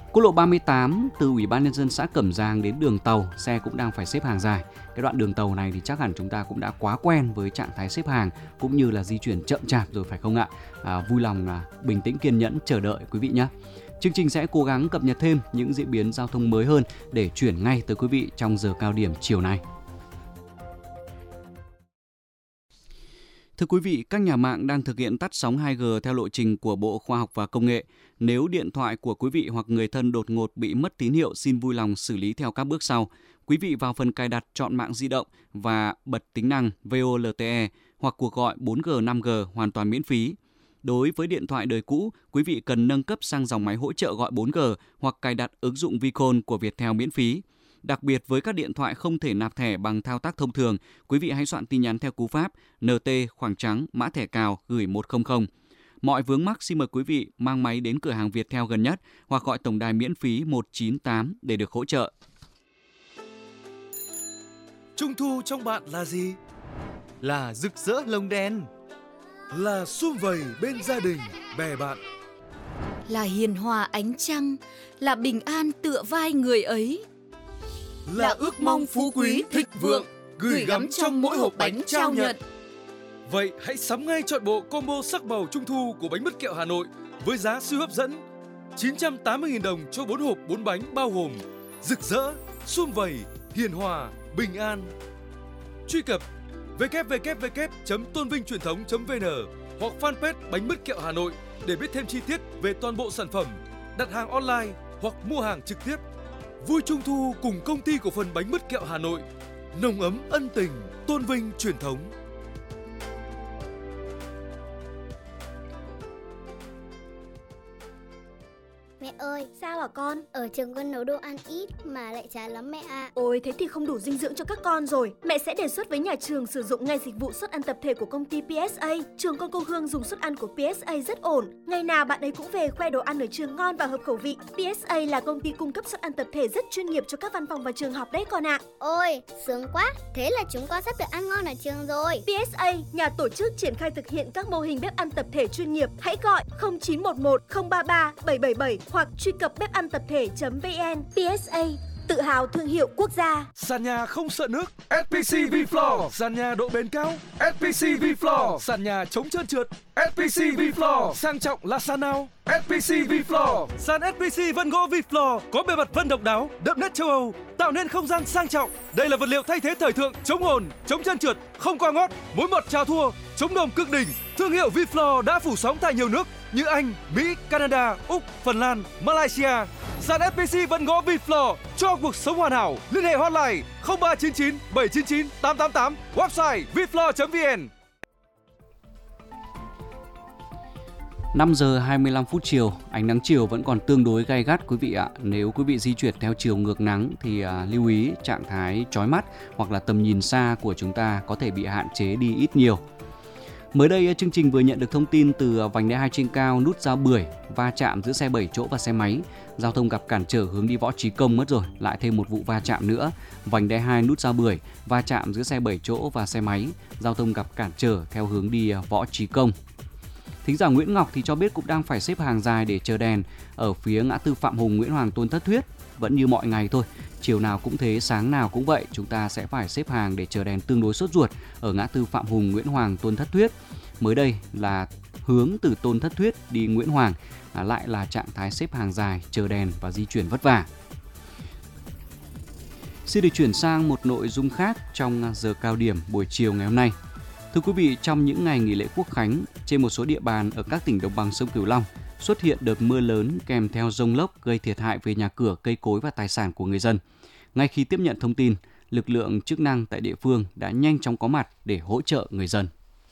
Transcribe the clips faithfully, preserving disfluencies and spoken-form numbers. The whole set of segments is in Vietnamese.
Quốc lộ ba mươi tám từ Ủy ban Nhân dân xã Cẩm Giàng đến đường tàu, xe cũng đang phải xếp hàng dài. Cái đoạn đường tàu này thì chắc hẳn chúng ta cũng đã quá quen với trạng thái xếp hàng cũng như là di chuyển chậm chạp rồi phải không ạ? À, vui lòng là bình tĩnh kiên nhẫn chờ đợi quý vị nhé. Chương trình sẽ cố gắng cập nhật thêm những diễn biến giao thông mới hơn để chuyển ngay tới quý vị trong giờ cao điểm chiều nay. Thưa quý vị, các nhà mạng đang thực hiện tắt sóng hai G theo lộ trình của Bộ Khoa học và Công nghệ. Nếu điện thoại của quý vị hoặc người thân đột ngột bị mất tín hiệu, xin vui lòng xử lý theo các bước sau. Quý vị vào phần cài đặt chọn mạng di động và bật tính năng vê o lờ tê e hoặc cuộc gọi bốn G, năm G hoàn toàn miễn phí. Đối với điện thoại đời cũ, quý vị cần nâng cấp sang dòng máy hỗ trợ gọi bốn G hoặc cài đặt ứng dụng Vcall của Viettel miễn phí. Đặc biệt với các điện thoại không thể nạp thẻ bằng thao tác thông thường, quý vị hãy soạn tin nhắn theo cú pháp en tê khoảng trắng mã thẻ cào gửi một không không. Mọi vướng mắc xin mời quý vị mang máy đến cửa hàng Viettel gần nhất hoặc gọi tổng đài miễn phí một chín tám để được hỗ trợ. Trung thu trong bạn là gì? Là rực rỡ lồng đèn, là sum vầy bên gia đình, bè bạn, là hiền hòa ánh trăng, là bình an tựa vai người ấy, là ước mong phú quý thịnh vượng gửi gắm trong mỗi hộp bánh trao nhận. Vậy hãy sắm ngay chọn bộ combo sắc màu trung thu của bánh mứt kẹo Hà Nội với giá siêu hấp dẫn chín trăm tám mươi nghìn đồng cho bốn hộp bốn bánh bao gồm rực rỡ, sum vầy, hiền hòa, bình an. Truy cập w w w chấm tôn vinh truyền thống chấm v n hoặc fanpage bánh mứt kẹo Hà Nội để biết thêm chi tiết về toàn bộ sản phẩm, đặt hàng online hoặc mua hàng trực tiếp. Vui Trung thu cùng công ty cổ phần bánh mứt kẹo Hà Nội, nồng ấm ân tình, tôn vinh truyền thống. Mẹ ơi, sao hả con? ở trường con nấu đồ ăn ít mà lại chán lắm mẹ ạ. Ôi, thế thì không đủ dinh dưỡng cho các con rồi. Mẹ sẽ đề xuất với nhà trường sử dụng ngay dịch vụ suất ăn tập thể của công ty pê ét a. Trường con cô Hương dùng suất ăn của pê ét a rất ổn. Ngày nào bạn ấy cũng về khoe đồ ăn ở trường ngon và hợp khẩu vị. pê ét a là công ty cung cấp suất ăn tập thể rất chuyên nghiệp cho các văn phòng và trường học đấy con ạ. Ôi, sướng quá. Thế là chúng con sắp được ăn ngon ở trường rồi. pê ét a, nhà tổ chức triển khai thực hiện các mô hình bếp ăn tập thể chuyên nghiệp. Hãy gọi không chín một một không ba ba bảy bảy bảy hoặc truy cập bếp ăn tập thể chấm vn. pê ét a, tự hào thương hiệu quốc gia. Sàn nhà không sợ nước, ét pê xê V-Floor. Sàn nhà độ bền cao, ét pê xê V-Floor. Sàn nhà chống trơn trượt, ét pê xê V-Floor. Sang trọng là sàn nào? ét pê xê V-Floor. Sàn ét pê xê vân gỗ V-Floor có bề mặt vân độc đáo, đậm nét châu Âu, tạo nên không gian sang trọng. Đây là vật liệu thay thế thời thượng, chống ồn, chống trơn trượt, không qua ngót, mối mọt chào thua, chống đồm cực đỉnh. Thương hiệu V-Floor đã phủ sóng tại nhiều nước như Anh, Mỹ, Canada, Úc, Phần Lan, Malaysia. Sàn ét pê xê vân gỗ V-Floor cho cuộc sống hoàn hảo. Liên hệ hotline không ba chín chín bảy chín chín tám tám tám, website vfloor chấm vn. năm giờ hai mươi lăm phút chiều, ánh nắng chiều vẫn còn tương đối gay gắt quý vị ạ. Nếu quý vị di chuyển theo chiều ngược nắng thì à, lưu ý trạng thái chói mắt hoặc là tầm nhìn xa của chúng ta có thể bị hạn chế đi ít nhiều. Mới đây chương trình vừa nhận được thông tin từ vành đai hai trên cao nút giao Bưởi va chạm giữa xe bảy chỗ và xe máy. Giao thông gặp cản trở hướng đi Võ Trí Công mất rồi, lại thêm một vụ va chạm nữa. Vành đai hai nút giao Bưởi va chạm giữa xe bảy chỗ và xe máy. Giao thông gặp cản trở theo hướng đi Võ Trí Công. Thính giả Nguyễn Ngọc thì cho biết cũng đang phải xếp hàng dài để chờ đèn ở phía ngã tư Phạm Hùng, Nguyễn Hoàng, Tôn Thất Thuyết. Vẫn như mọi ngày thôi, chiều nào cũng thế, sáng nào cũng vậy, chúng ta sẽ phải xếp hàng để chờ đèn tương đối sốt ruột ở ngã tư Phạm Hùng, Nguyễn Hoàng, Tôn Thất Thuyết. Mới đây là hướng từ Tôn Thất Thuyết đi Nguyễn Hoàng, à, lại là trạng thái xếp hàng dài, chờ đèn và di chuyển vất vả. Xin được chuyển sang một nội dung khác trong giờ cao điểm buổi chiều ngày hôm nay. Thưa quý vị, trong những ngày nghỉ lễ Quốc khánh, trên một số địa bàn ở các tỉnh đồng bằng sông Cửu Long xuất hiện đợt mưa lớn kèm theo dông lốc gây thiệt hại về nhà cửa, cây cối và tài sản của người dân. Ngay khi tiếp nhận thông tin, lực lượng chức năng tại địa phương đã nhanh chóng có mặt để hỗ trợ người dân.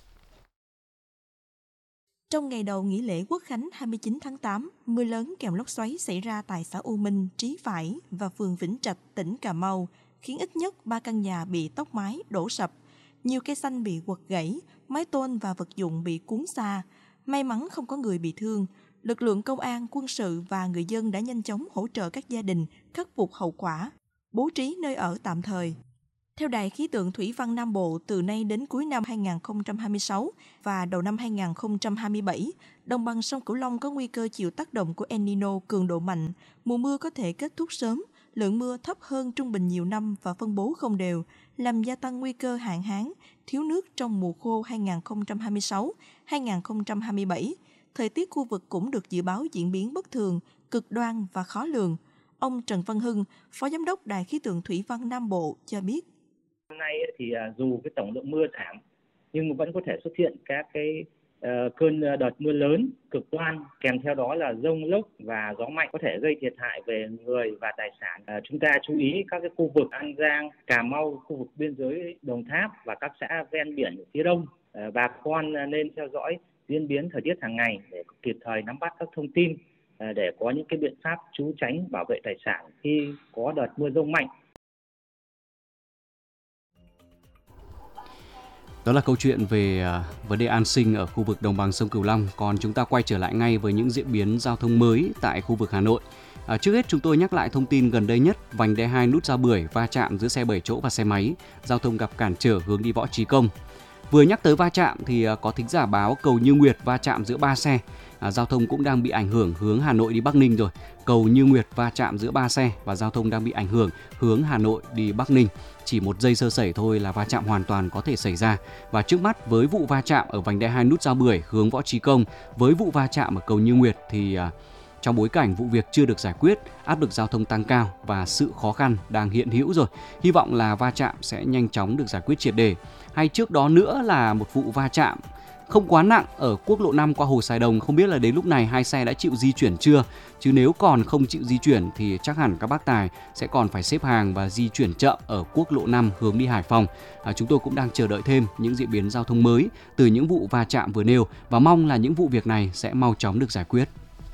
Trong ngày đầu nghỉ lễ Quốc khánh hai mươi chín tháng tám, mưa lớn kèm lốc xoáy xảy ra tại xã U Minh, Trí Phải và phường Vĩnh Trạch, tỉnh Cà Mau, khiến ít nhất ba căn nhà bị tốc mái, đổ sập. Nhiều cây xanh bị quật gãy, mái tôn và vật dụng bị cuốn xa. May mắn không có người bị thương. Lực lượng công an, quân sự và người dân đã nhanh chóng hỗ trợ các gia đình khắc phục hậu quả, bố trí nơi ở tạm thời. Theo Đài khí tượng thủy văn Nam Bộ, từ nay đến cuối năm hai không hai sáu và đầu năm hai không hai bảy, đồng bằng sông Cửu Long có nguy cơ chịu tác động của El Nino cường độ mạnh. Mùa mưa có thể kết thúc sớm, lượng mưa thấp hơn trung bình nhiều năm và phân bố không đều, làm gia tăng nguy cơ hạn hán, thiếu nước trong mùa khô hai không hai sáu hai không hai bảy. Thời tiết khu vực cũng được dự báo diễn biến bất thường, cực đoan và khó lường. Ông Trần Văn Hưng, Phó Giám đốc Đài khí tượng thủy văn Nam Bộ cho biết. Năm nay thì dù cái tổng lượng mưa giảm nhưng vẫn có thể xuất hiện các cái uh, cơn đợt mưa lớn cực đoan, kèm theo đó là dông lốc và gió mạnh có thể gây thiệt hại về người và tài sản. Uh, chúng ta chú ý các cái khu vực An Giang, Cà Mau, khu vực biên giới Đồng Tháp và các xã ven biển phía đông. Uh, bà con nên theo dõi diễn biến thời tiết hàng ngày để kịp thời nắm bắt các thông tin uh, để có những cái biện pháp trú tránh bảo vệ tài sản khi có đợt mưa dông mạnh. Đó là câu chuyện về uh, vấn đề an sinh ở khu vực đồng bằng sông Cửu Long. Còn chúng ta quay trở lại ngay với những diễn biến giao thông mới tại khu vực Hà Nội. Uh, trước hết chúng tôi nhắc lại thông tin gần đây nhất, vành đai hai nút Giao Bưởi va chạm giữa xe bảy chỗ và xe máy, giao thông gặp cản trở hướng đi Võ Trí Công. Vừa nhắc tới va chạm thì uh, có thính giả báo cầu Như Nguyệt va chạm giữa ba xe. À, giao thông cũng đang bị ảnh hưởng hướng Hà Nội đi Bắc Ninh rồi. Cầu Như Nguyệt va chạm giữa ba xe và giao thông đang bị ảnh hưởng hướng Hà Nội đi Bắc Ninh. Chỉ một giây sơ sẩy thôi là va chạm hoàn toàn có thể xảy ra. Và trước mắt với vụ va chạm ở vành đai hai nút Giao Bưởi hướng Võ Trí Công với vụ va chạm ở cầu Như Nguyệt thì à, trong bối cảnh vụ việc chưa được giải quyết, áp lực giao thông tăng cao và sự khó khăn đang hiện hữu rồi. Hy vọng là va chạm sẽ nhanh chóng được giải quyết triệt để. Hay trước đó nữa là một vụ va chạm không quá nặng ở quốc lộ năm qua Hồ Sài Đồng. Không biết là đến lúc này hai xe đã chịu di chuyển chưa? Chứ nếu còn không chịu di chuyển thì chắc hẳn các bác tài sẽ còn phải xếp hàng và di chuyển chậm ở quốc lộ năm hướng đi Hải Phòng. À, chúng tôi cũng đang chờ đợi thêm những diễn biến giao thông mới từ những vụ va chạm vừa nêu và mong là những vụ việc này sẽ mau chóng được giải quyết.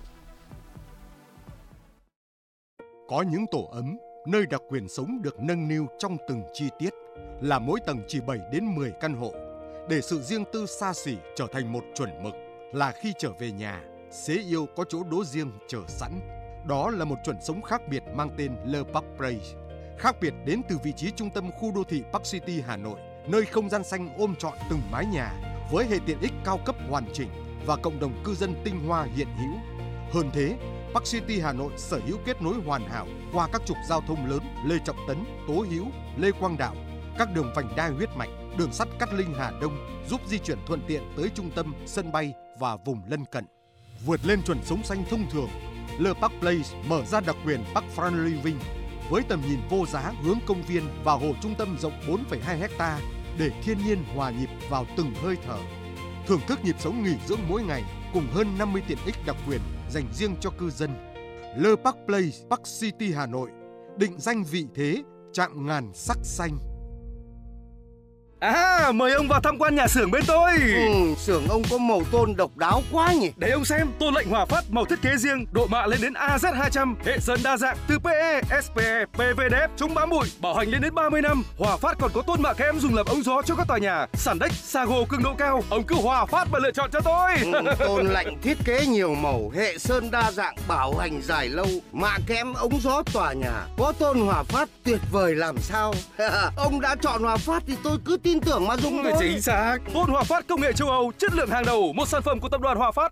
Có những tổ ấm, nơi đặc quyền sống được nâng niu trong từng chi tiết, là mỗi tầng chỉ bảy đến mười căn hộ. Để sự riêng tư xa xỉ trở thành một chuẩn mực là khi trở về nhà, xế yêu có chỗ đỗ riêng chờ sẵn. Đó là một chuẩn sống khác biệt mang tên Le Parc Place. Khác biệt đến từ vị trí trung tâm khu đô thị Park City Hà Nội, nơi không gian xanh ôm trọn từng mái nhà với hệ tiện ích cao cấp hoàn chỉnh và cộng đồng cư dân tinh hoa hiện hữu. Hơn thế, Park City Hà Nội sở hữu kết nối hoàn hảo qua các trục giao thông lớn Lê Trọng Tấn, Tố Hữu, Lê Quang Đạo, các đường vành đai huyết mạch, đường sắt Cát Linh Hà Đông giúp di chuyển thuận tiện tới trung tâm, sân bay và vùng lân cận. Vượt lên chuẩn sống xanh thông thường, Le Parc Place mở ra đặc quyền Park Front Living với tầm nhìn vô giá hướng công viên và hồ trung tâm rộng bốn phẩy hai héc ta để thiên nhiên hòa nhịp vào từng hơi thở. Thưởng thức nhịp sống nghỉ dưỡng mỗi ngày cùng hơn năm mươi tiện ích đặc quyền dành riêng cho cư dân. Le Parc Place, Park City Hà Nội, định danh vị thế, chạm ngàn sắc xanh. À, mời ông vào tham quan nhà xưởng bên tôi. Ừ, xưởng ông có màu tôn độc đáo quá nhỉ. Để ông xem, tôn lệnh Hòa Phát màu thiết kế riêng, độ mạ lên đến A Z hai trăm, hệ sơn đa dạng từ pê e, ét pê e, pê vê đê ép, chống bám bụi, bảo hành lên đến ba mươi năm. Hòa Phát còn có tôn mạ kẽm dùng làm ống gió cho các tòa nhà, sàn đếch, sa gồ cường độ cao. Ông cứ Hòa Phát mà lựa chọn cho tôi. Ừ, tôn lệnh thiết kế nhiều màu, hệ sơn đa dạng, bảo hành dài lâu, mạ kẽm ống gió tòa nhà. Có tôn Hòa Phát tuyệt vời làm sao. Ông đã chọn Hòa Phát thì tôi cứ tin tưởng mà dùng thôi. Chính xác. Tôn Hòa Phát công nghệ châu Âu, chất lượng hàng đầu, một sản phẩm của tập đoàn Hòa Phát.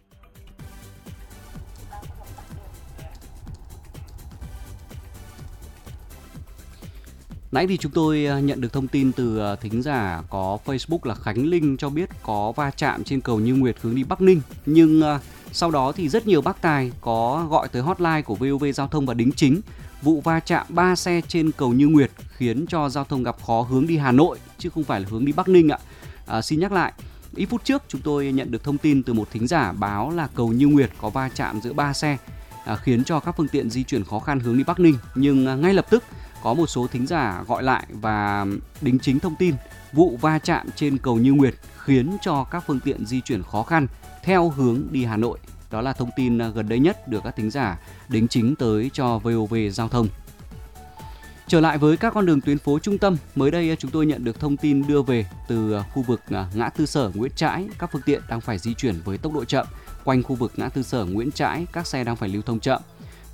Nãy thì chúng tôi nhận được thông tin từ thính giả có Facebook là Khánh Linh cho biết có va chạm trên cầu Như Nguyệt hướng đi Bắc Ninh. Nhưng sau đó thì rất nhiều bác tài có gọi tới hotline của vê o vê Giao thông và đính chính vụ va chạm ba xe trên cầu Như Nguyệt khiến cho giao thông gặp khó hướng đi Hà Nội chứ không phải là hướng đi Bắc Ninh ạ. À, xin nhắc lại, ít phút trước chúng tôi nhận được thông tin từ một thính giả báo là cầu Như Nguyệt có va chạm giữa ba xe à, khiến cho các phương tiện di chuyển khó khăn hướng đi Bắc Ninh. Nhưng à, ngay lập tức có một số thính giả gọi lại và đính chính thông tin vụ va chạm trên cầu Như Nguyệt khiến cho các phương tiện di chuyển khó khăn theo hướng đi Hà Nội. Đó là thông tin gần đây nhất được các thính giả đính chính tới cho vê o vê Giao thông. Trở lại với các con đường tuyến phố trung tâm, mới đây chúng tôi nhận được thông tin đưa về từ khu vực ngã tư Sở Nguyễn Trãi, các phương tiện đang phải di chuyển với tốc độ chậm. Quanh khu vực ngã tư Sở Nguyễn Trãi, các xe đang phải lưu thông chậm.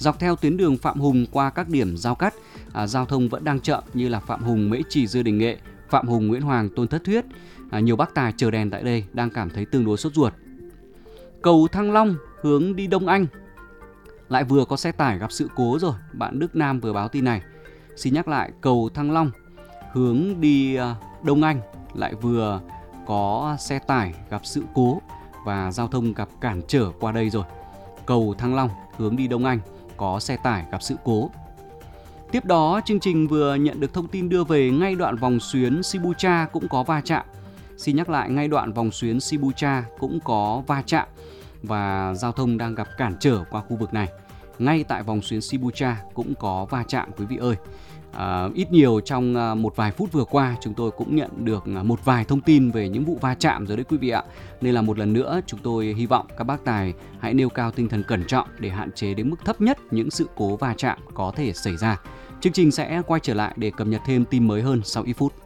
Dọc theo tuyến đường Phạm Hùng qua các điểm giao cắt, à, giao thông vẫn đang chậm như là Phạm Hùng Mễ Trì Dư Đình Nghệ, Phạm Hùng Nguyễn Hoàng Tôn Thất Thuyết. À, nhiều bác tài chờ đèn tại đây đang cảm thấy tương đối sốt ruột. Cầu Thăng Long hướng đi Đông Anh lại vừa có xe tải gặp sự cố rồi. Bạn Đức Nam vừa báo tin này. Xin nhắc lại, cầu Thăng Long hướng đi Đông Anh lại vừa có xe tải gặp sự cố và giao thông gặp cản trở qua đây rồi. Cầu Thăng Long hướng đi Đông Anh có xe tải gặp sự cố. Tiếp đó, chương trình vừa nhận được thông tin đưa về ngay đoạn vòng xuyến Sibucha cũng có va chạm. Xin nhắc lại, ngay đoạn vòng xuyến Sibucha cũng có va chạm và giao thông đang gặp cản trở qua khu vực này. Ngay tại vòng xuyến Sibucha cũng có va chạm quý vị ơi. À, ít nhiều trong một vài phút vừa qua chúng tôi cũng nhận được một vài thông tin về những vụ va chạm rồi đấy quý vị ạ. Nên là một lần nữa chúng tôi hy vọng các bác tài hãy nêu cao tinh thần cẩn trọng để hạn chế đến mức thấp nhất những sự cố va chạm có thể xảy ra. Chương trình sẽ quay trở lại để cập nhật thêm tin mới hơn sau ít phút.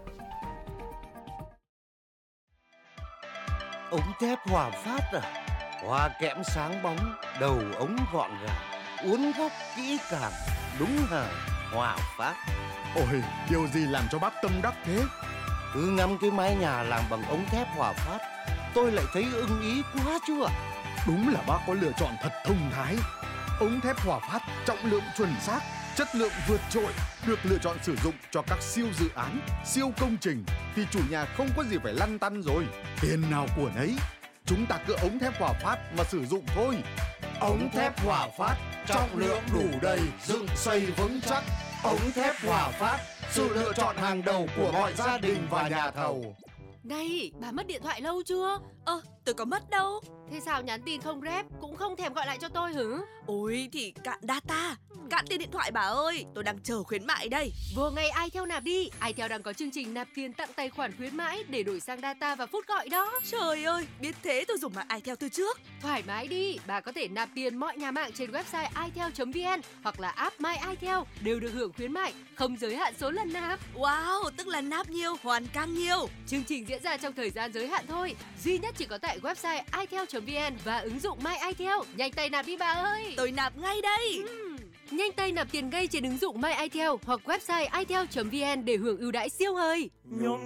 Ống thép Hòa Phát à? Hoa kẽm sáng bóng, đầu ống gọn gàng, uốn góc kỹ càng, đúng hàng Hòa Phát. Ôi, điều gì làm cho bác tâm đắc thế? Cứ ngắm cái mái nhà làm bằng ống thép Hòa Phát, tôi lại thấy ưng ý quá chứ ạ. Đúng là bác có lựa chọn thật thông thái. Ống thép Hòa Phát trọng lượng chuẩn xác, chất lượng vượt trội, được lựa chọn sử dụng cho các siêu dự án, siêu công trình thì chủ nhà không có gì phải lăn tăn rồi. Tiền nào của nấy, chúng ta cứ ống thép Hòa Phát mà sử dụng thôi. Ống thép Hòa Phát, trọng lượng đủ đầy, dựng xây vững chắc. Ống thép Hòa Phát, sự lựa chọn hàng đầu của mọi gia đình và nhà thầu. Này, bà mất điện thoại lâu chưa? Ơ, tôi có mất đâu. Thế sao nhắn tin không rep, cũng không thèm gọi lại cho tôi hử? Ôi thì cạn data, cạn tiền điện thoại bà ơi, tôi đang chờ khuyến mại đây. Vừa ngày Itel nạp đi, Itel đang có chương trình nạp tiền tặng tài khoản khuyến mãi để đổi sang data và phút gọi đó. Trời ơi, biết thế tôi dùng mạng Itel từ trước. Thoải mái đi, bà có thể nạp tiền mọi nhà mạng trên website itel chấm vn hoặc là app My Itel đều được hưởng khuyến mại, không giới hạn số lần nạp. Wow, tức là nạp nhiều, hoàn càng nhiều. Chương trình diễn ra trong thời gian giới hạn thôi, duy nhất chỉ có tại website itel chấm vn và ứng dụng My Itel. Nhanh tay nạp đi bà ơi. Tôi nạp ngay đây. uhm. Nhanh tay nạp tiền ngay trên ứng dụng My Itel hoặc website itel chấm vn để hưởng ưu đãi siêu hời. Nhộn